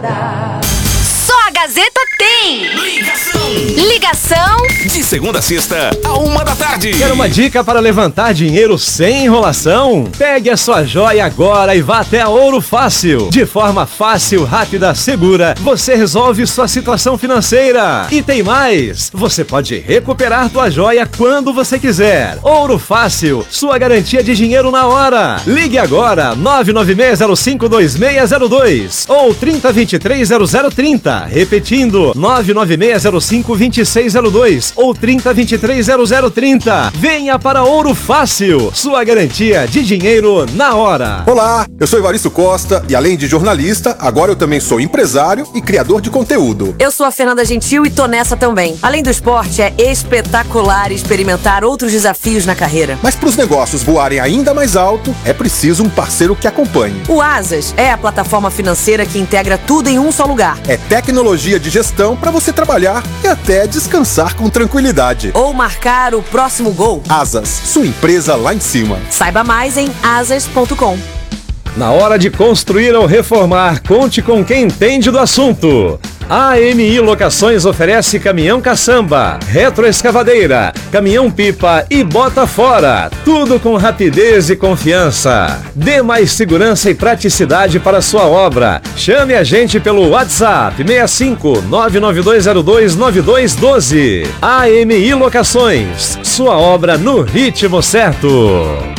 Só a Gazeta tem. Ligação. De segunda a sexta, à 1h. Quer uma dica para levantar dinheiro sem enrolação? Pegue a sua joia agora e vá até a Ouro Fácil. De forma fácil, rápida, segura, você resolve sua situação financeira. E tem mais! Você pode recuperar tua joia quando você quiser. Ouro Fácil, sua garantia de dinheiro na hora. Ligue agora, 996052602 ou 30230030. Repetindo, 996052602 ou 30230030. Venha para Ouro Fácil, sua garantia de dinheiro na hora. Olá, eu sou Evaristo Costa e além de jornalista, agora eu também sou empresário e criador de conteúdo. Eu sou a Fernanda Gentil e tô nessa também. Além do esporte, é espetacular experimentar outros desafios na carreira. Mas para os negócios voarem ainda mais alto, é preciso um parceiro que acompanhe. O Asas é a plataforma financeira que integra tudo em um só lugar. É tecnologia de gestão para você trabalhar e até descansar com tranquilidade. Ou marcar o próximo gol. Asas, sua empresa lá em cima. Saiba mais em asas.com. Na hora de construir ou reformar, conte com quem entende do assunto. A AMI Locações oferece caminhão caçamba, retroescavadeira, caminhão pipa e bota fora. Tudo com rapidez e confiança. Dê mais segurança e praticidade para sua obra. Chame a gente pelo WhatsApp 65 99202 9212. AMI Locações, sua obra no ritmo certo.